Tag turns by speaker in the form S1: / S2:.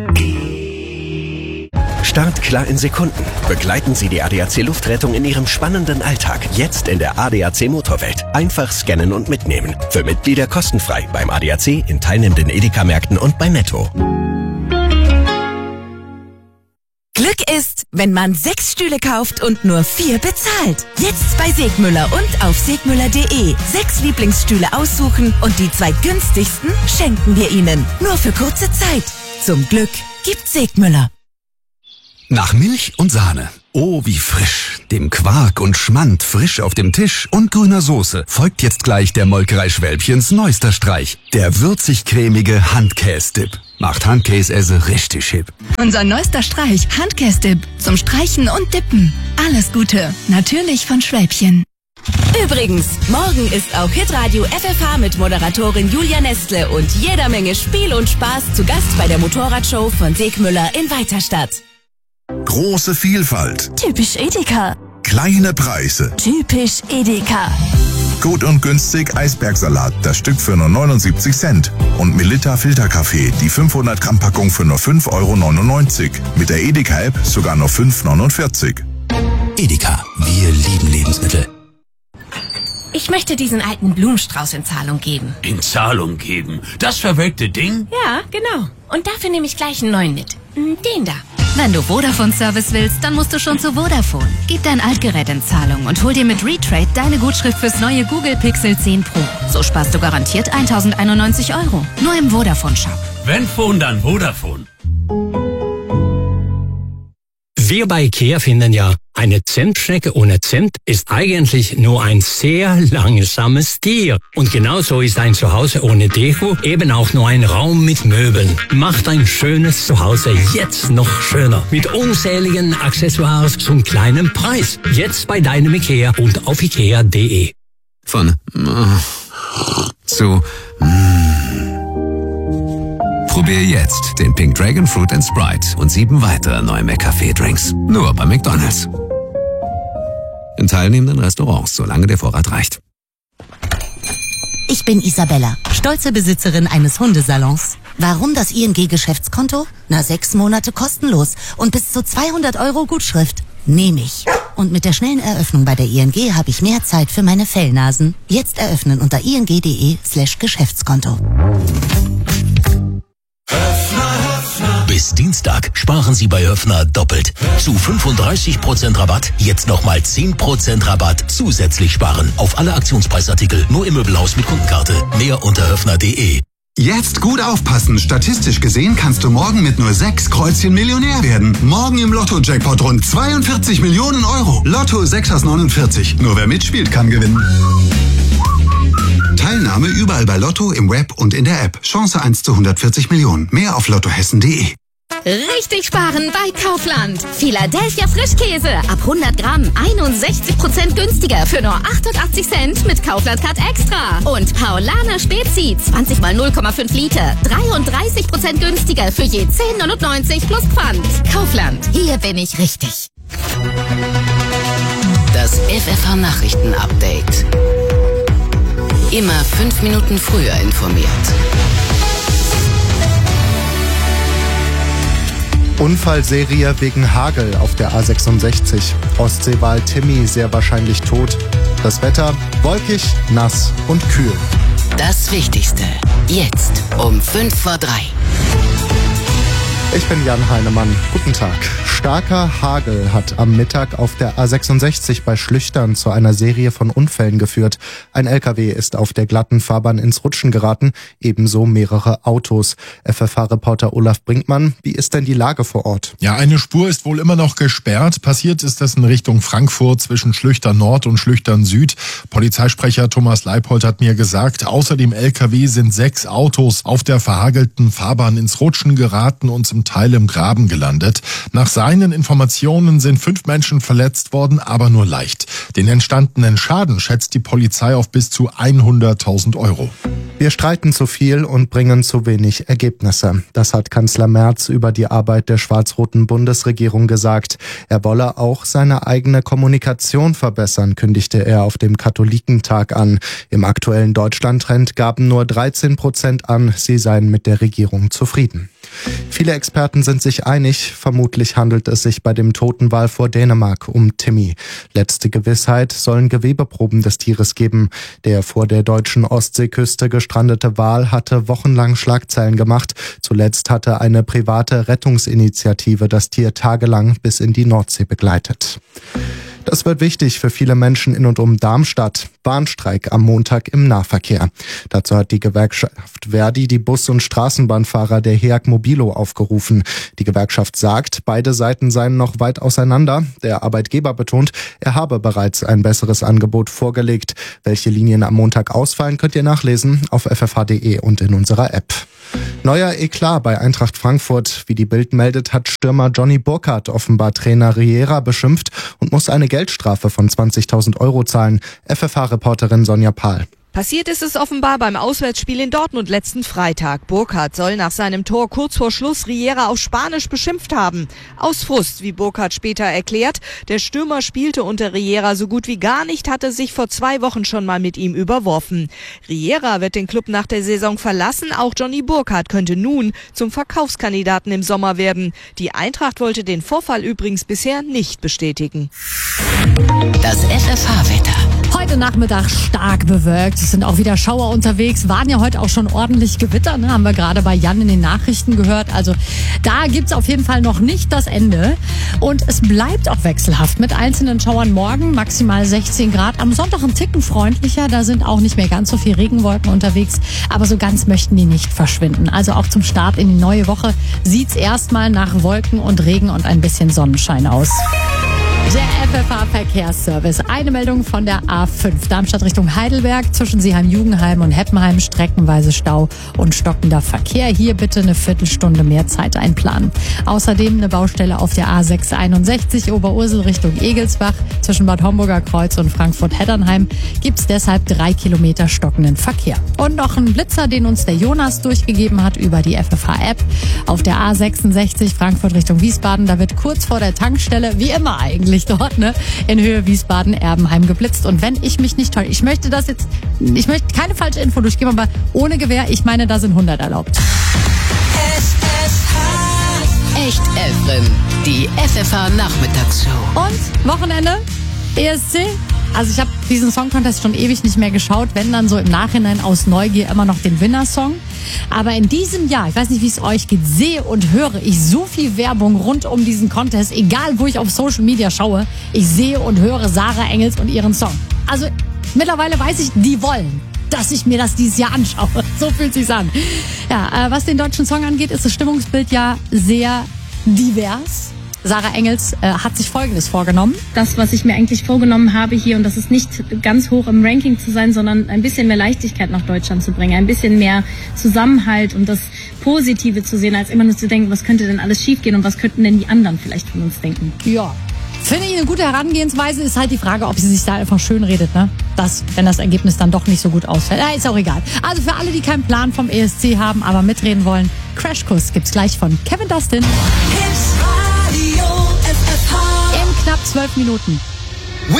S1: Startklar in Sekunden. Begleiten Sie die ADAC Luftrettung in Ihrem spannenden Alltag. Jetzt in der ADAC Motorwelt. Einfach scannen und mitnehmen. Für Mitglieder kostenfrei beim ADAC, in teilnehmenden Edeka-Märkten und bei Netto.
S2: Glück ist, wenn man 6 Stühle kauft und nur 4 bezahlt. Jetzt bei Segmüller und auf segmüller.de. 6 Lieblingsstühle aussuchen und die 2 günstigsten schenken wir Ihnen. Nur für kurze Zeit. Zum Glück gibt Segmüller.
S3: Nach Milch und Sahne. Oh, wie frisch. Dem Quark und Schmand frisch auf dem Tisch und grüner Soße folgt jetzt gleich der Molkerei Schwälbchens neuester Streich. Der würzig-cremige Handkäse-Dip. Macht Handkäse richtig hip.
S4: Unser neuester Streich, Handkäse-Dip. Zum Streichen und Dippen. Alles Gute. Natürlich von Schwälbchen.
S2: Übrigens, morgen ist auch Hitradio FFH mit Moderatorin Julia Nestle und jeder Menge Spiel und Spaß zu Gast bei der Motorradshow von Segmüller in Weiterstadt.
S5: Große Vielfalt.
S4: Typisch Edeka.
S5: Kleine Preise.
S4: Typisch Edeka.
S5: Gut und günstig Eisbergsalat, das Stück für nur 79 Cent. Und Melitta Filterkaffee, die 500 Gramm Packung für nur 5,99 €. Mit der Edeka-App sogar nur 5,49 €.
S3: Edeka, wir lieben Lebensmittel.
S6: Ich möchte diesen alten Blumenstrauß in Zahlung geben.
S7: In Zahlung geben? Das verwelkte Ding?
S6: Ja, genau. Und dafür nehme ich gleich einen neuen mit. Den da.
S8: Wenn du Vodafone-Service willst, dann musst du schon zu Vodafone. Gib dein Altgerät in Zahlung und hol dir mit Retrade deine Gutschrift fürs neue Google Pixel 10 Pro. So sparst du garantiert 1.091 €. Nur im Vodafone-Shop.
S7: Wenn Phone, dann Vodafone.
S9: Wir bei IKEA finden ja, eine Zentschnecke ohne Zimt ist eigentlich nur ein sehr langsames Tier. Und genauso ist ein Zuhause ohne Deko eben auch nur ein Raum mit Möbeln. Macht ein schönes Zuhause jetzt noch schöner. Mit unzähligen Accessoires zum kleinen Preis. Jetzt bei deinem IKEA und auf ikea.de.
S3: Von zu Probier jetzt den Pink Dragon Fruit and Sprite und 7 weitere neue McCafé-Drinks. Nur bei McDonald's. In teilnehmenden Restaurants, solange der Vorrat reicht.
S10: Ich bin Isabella, stolze Besitzerin eines Hundesalons. Warum das ING-Geschäftskonto? 6 Monate kostenlos und bis zu 200 € Gutschrift. Nehme ich. Und mit der schnellen Eröffnung bei der ING habe ich mehr Zeit für meine Fellnasen. Jetzt eröffnen unter ing.de/Geschäftskonto.
S11: Bis Dienstag sparen Sie bei Höffner doppelt. Zu 35% Rabatt, jetzt nochmal 10% Rabatt zusätzlich sparen. Auf alle Aktionspreisartikel, nur im Möbelhaus mit Kundenkarte. Mehr unter höffner.de.
S12: Jetzt gut aufpassen. Statistisch gesehen kannst du morgen mit nur 6 Kreuzchen Millionär werden. Morgen im Lotto-Jackpot rund 42 Millionen €. Lotto 6 aus 49. Nur wer mitspielt, kann gewinnen. Teilnahme überall bei Lotto, im Web und in der App. Chance 1 zu 140 Millionen. Mehr auf lottohessen.de.
S6: Richtig sparen bei Kaufland. Philadelphia Frischkäse. Ab 100 Gramm 61% günstiger für nur 88 Cent mit Kaufland Card Extra. Und Paulaner Spezi 20 mal 0,5 Liter. 33% günstiger für je 10,99 plus Pfand. Kaufland. Hier bin ich richtig.
S13: Das FFH Nachrichten Update. Immer 5 Minuten früher informiert.
S14: Unfallserie wegen Hagel auf der A66. Ostseewal Timmy sehr wahrscheinlich tot. Das Wetter wolkig, nass und kühl.
S13: Das Wichtigste jetzt um 5 vor 3.
S14: Ich bin Jan Heinemann. Guten Tag. Starker Hagel hat am Mittag auf der A66 bei Schlüchtern zu einer Serie von Unfällen geführt. Ein LKW ist auf der glatten Fahrbahn ins Rutschen geraten, ebenso mehrere Autos. FFH-Reporter Olaf Brinkmann, wie ist denn die Lage vor Ort?
S15: Ja, eine Spur ist wohl immer noch gesperrt. Passiert ist das in Richtung Frankfurt zwischen Schlüchtern Nord und Schlüchtern Süd. Polizeisprecher Thomas Leipold hat mir gesagt, außer dem LKW sind 6 Autos auf der verhagelten Fahrbahn ins Rutschen geraten und zum Teil im Graben gelandet. Nach seinen Informationen sind 5 Menschen verletzt worden, aber nur leicht. Den entstandenen Schaden schätzt die Polizei auf bis zu 100.000 €.
S14: Wir streiten zu viel und bringen zu wenig Ergebnisse. Das hat Kanzler Merz über die Arbeit der schwarz-roten Bundesregierung gesagt. Er wolle auch seine eigene Kommunikation verbessern, kündigte er auf dem Katholikentag an. Im aktuellen Deutschland-Trend gaben nur 13% an, sie seien mit der Regierung zufrieden. Viele Experten sind sich einig, vermutlich handelt es sich bei dem Totenwal vor Dänemark um Timmy. Letzte Gewissheit sollen Gewebeproben des Tieres geben. Der vor der deutschen Ostseeküste gestrandete Wal hatte wochenlang Schlagzeilen gemacht. Zuletzt hatte eine private Rettungsinitiative das Tier tagelang bis in die Nordsee begleitet. Das wird wichtig für viele Menschen in und um Darmstadt. Bahnstreik am Montag im Nahverkehr. Dazu hat die Gewerkschaft Verdi die Bus- und Straßenbahnfahrer der HEAG Mobilo aufgerufen. Die Gewerkschaft sagt, beide Seiten seien noch weit auseinander. Der Arbeitgeber betont, er habe bereits ein besseres Angebot vorgelegt. Welche Linien am Montag ausfallen, könnt ihr nachlesen auf ffh.de und in unserer App. Neuer Eklat bei Eintracht Frankfurt. Wie die Bild meldet, hat Stürmer Johnny Burkhardt offenbar Trainer Riera beschimpft und muss eine Geldstrafe von 20.000 € zahlen. FFH-Reporterin Sonja Pahl.
S16: Passiert ist es offenbar beim Auswärtsspiel in Dortmund letzten Freitag. Burkhardt soll nach seinem Tor kurz vor Schluss Riera auf Spanisch beschimpft haben. Aus Frust, wie Burkhardt später erklärt. Der Stürmer spielte unter Riera so gut wie gar nicht, hatte sich vor 2 Wochen schon mal mit ihm überworfen. Riera wird den Club nach der Saison verlassen. Auch Johnny Burkhardt könnte nun zum Verkaufskandidaten im Sommer werden. Die Eintracht wollte den Vorfall übrigens bisher nicht bestätigen.
S13: Das FFH-Wetter.
S17: Heute Nachmittag stark bewölkt. Es sind auch wieder Schauer unterwegs. Waren ja heute auch schon ordentlich Gewitter, ne? Haben wir gerade bei Jan in den Nachrichten gehört. Also da gibt's auf jeden Fall noch nicht das Ende. Und es bleibt auch wechselhaft mit einzelnen Schauern morgen. Maximal 16 Grad. Am Sonntag ein Ticken freundlicher. Da sind auch nicht mehr ganz so viel Regenwolken unterwegs. Aber so ganz möchten die nicht verschwinden. Also auch zum Start in die neue Woche sieht's erstmal nach Wolken und Regen und ein bisschen Sonnenschein aus. Der FFH-Verkehrsservice. Eine Meldung von der A5. Darmstadt Richtung Heidelberg. Zwischen Seeheim-Jugendheim und Heppenheim streckenweise Stau und stockender Verkehr. Hier bitte eine Viertelstunde mehr Zeit einplanen. Außerdem eine Baustelle auf der A661 Oberursel Richtung Egelsbach. Zwischen Bad Homburger Kreuz und Frankfurt-Heddernheim gibt's deshalb 3 Kilometer stockenden Verkehr. Und noch ein Blitzer, den uns der Jonas durchgegeben hat über die FFH-App. Auf der A66 Frankfurt Richtung Wiesbaden. Da wird kurz vor der Tankstelle, wie immer eigentlich dort, ne, in Höhe Wiesbaden-Erbenheim geblitzt. Und wenn ich mich nicht täusche, ich möchte keine falsche Info durchgeben, aber ohne Gewehr, ich meine, da sind 100 erlaubt.
S13: Echt Elfrin, die FFH-Nachmittagsshow.
S17: Und Wochenende, ESC. Also ich habe diesen Song Contest schon ewig nicht mehr geschaut, wenn dann so im Nachhinein aus Neugier immer noch den Winner-Song. Aber in diesem Jahr, ich weiß nicht, wie es euch geht, sehe und höre ich so viel Werbung rund um diesen Contest, egal wo ich auf Social Media schaue, ich sehe und höre Sarah Engels und ihren Song. Also mittlerweile weiß ich, die wollen, dass ich mir das dieses Jahr anschaue. So fühlt sich's an. Ja, was den deutschen Song angeht, ist das Stimmungsbild ja sehr divers. Sarah Engels hat sich Folgendes vorgenommen.
S18: Das, was ich mir eigentlich vorgenommen habe hier, und das ist nicht ganz hoch im Ranking zu sein, sondern ein bisschen mehr Leichtigkeit nach Deutschland zu bringen, ein bisschen mehr Zusammenhalt und das Positive zu sehen, als immer nur zu denken, was könnte denn alles schiefgehen und was könnten denn die anderen vielleicht von uns denken.
S17: Ja, finde ich eine gute Herangehensweise. Ist halt die Frage, ob sie sich da einfach schön redet, ne? Wenn das Ergebnis dann doch nicht so gut ausfällt. Ist auch egal. Also für alle, die keinen Plan vom ESC haben, aber mitreden wollen, Crashkurs gibt's gleich von Kevin Dustin. In knapp 12 Minuten